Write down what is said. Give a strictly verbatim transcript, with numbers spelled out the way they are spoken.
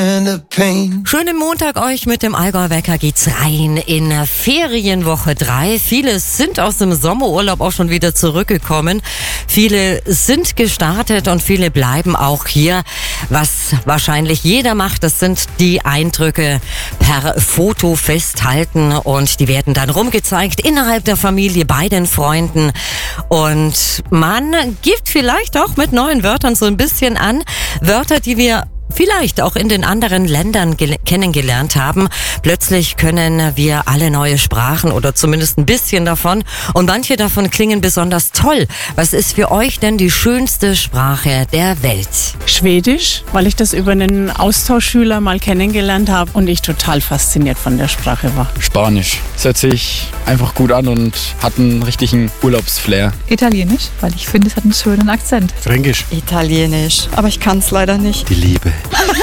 Schönen Montag euch mit dem Allgäuer Wecker geht's rein in Ferienwoche drei. Viele sind aus dem Sommerurlaub auch schon wieder zurückgekommen. Viele sind gestartet und viele bleiben auch hier. Was wahrscheinlich jeder macht, das sind die Eindrücke per Foto festhalten und die werden dann rumgezeigt innerhalb der Familie, bei den Freunden. Und man gibt vielleicht auch mit neuen Wörtern so ein bisschen an. Wörter, die wir vielleicht auch in den anderen Ländern gel- kennengelernt haben. Plötzlich können wir alle neue Sprachen oder zumindest ein bisschen davon. Und manche davon klingen besonders toll. Was ist für euch denn die schönste Sprache der Welt? Schwedisch, weil ich das über einen Austauschschüler mal kennengelernt habe und ich total fasziniert von der Sprache war. Spanisch. Das hört sich einfach gut an und hat einen richtigen Urlaubsflair. Italienisch, weil ich finde, es hat einen schönen Akzent. Fränkisch. Italienisch, aber ich kann es leider nicht. Die Liebe.